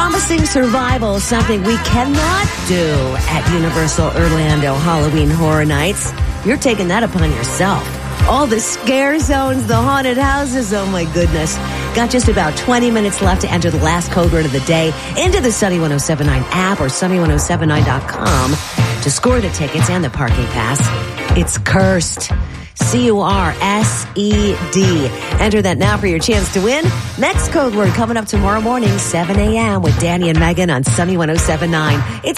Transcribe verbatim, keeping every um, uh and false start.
Promising survival, something we cannot do at Universal Orlando Halloween Horror Nights. You're taking that upon yourself. All the scare zones, the haunted houses, oh my goodness. Got just about twenty minutes left to enter the last code word of the day into the Sunny one oh seven point nine app or sunny one oh seven nine dot com to score the tickets and the parking pass. It's cursed. C U R S E D. Enter that now for your chance to win. Next code word coming up tomorrow morning, seven a.m. with Danny and Megan on Sunny one oh seven point nine. It's